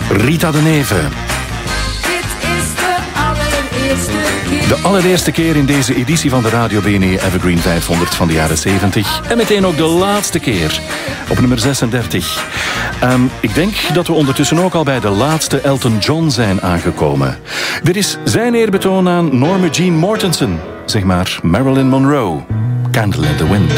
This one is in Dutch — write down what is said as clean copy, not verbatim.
Rita de Neve. De allereerste keer in deze editie van de Radio BNE Evergreen 500 van de jaren 70. En meteen ook de laatste keer op nummer 36. Ik denk dat we ondertussen ook al bij de laatste Elton John zijn aangekomen. Er is zijn eerbetoon aan Norma Jean Mortensen. Zeg maar Marilyn Monroe. Candle in the Wind.